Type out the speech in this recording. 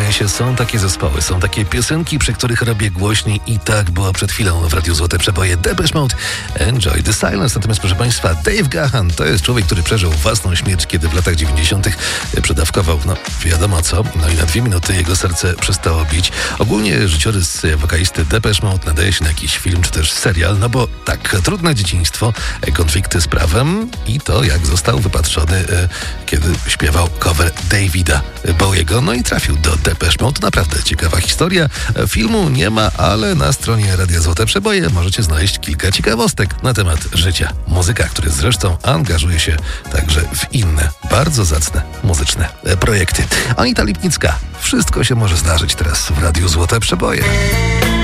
sensie są takie zespoły, są takie piosenki, przy których robię głośniej i tak było przed chwilą w Radiu Złote Przeboje. Depeche Mode, Enjoy the Silence. Natomiast proszę Państwa, Dave Gahan to jest człowiek, który przeżył własną śmierć, kiedy w latach 90. przedawkował, wiadomo co, i na 2 minuty jego serce przestało bić. Ogólnie życiorys wokalisty Depeche Mode nadaje się na jakiś film czy też serial, bo tak, trudne dzieciństwo, konflikty z prawem i to jak został wypatrzony, kiedy śpiewał cover Davida Bowiego, i trafił do Depeche Mode. Naprawdę ciekawa historia. Filmu nie ma, ale na stronie Radia Złote Przeboje możecie znaleźć kilka ciekawostek na temat życia muzyka, który zresztą angażuje się także w inne, bardzo zacne muzyczne projekty. Anita Lipnicka. Wszystko się może zdarzyć teraz w Radiu Złote Przeboje.